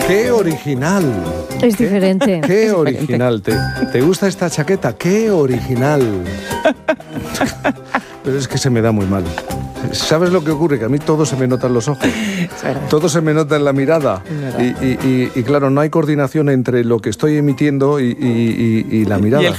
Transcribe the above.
¡Qué original! Es diferente. ¡Qué original! ¿Te gusta esta chaqueta? ¡Qué original! Pero es que se me da muy mal. ¿Sabes lo que ocurre? Que a mí todo se me nota en los ojos. Todo se me nota en la mirada. Y claro, no hay coordinación entre lo que estoy emitiendo y la mirada.